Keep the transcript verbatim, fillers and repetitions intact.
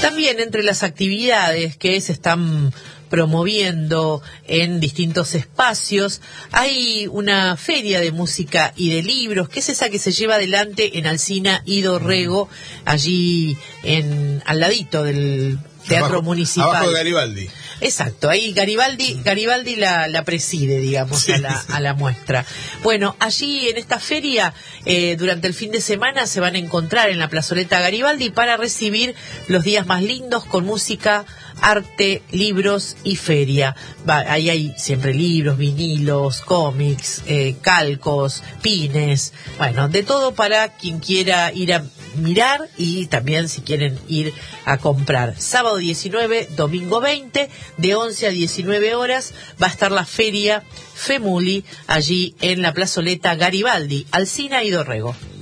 También entre las actividades que se están promoviendo en distintos espacios, hay una feria de música y de libros, que es esa que se lleva adelante en Alsina y Dorrego, allí en al ladito del Teatro abajo, Municipal. Abajo de Garibaldi. Exacto, ahí Garibaldi, Garibaldi la, la preside, digamos, sí, a, la, sí. a la muestra. Bueno, allí en esta feria, eh, durante el fin de semana se van a encontrar en la plazoleta Garibaldi para recibir los días más lindos con música, arte, libros y feria. Va, ahí hay siempre libros, vinilos, cómics, eh, calcos, pines, bueno, de todo para quien quiera ir a mirar y también si quieren ir a comprar. Sábado diecinueve, domingo veinte, de once a diecinueve horas va a estar la feria Femuli allí en la plazoleta Garibaldi, Alsina y Dorrego.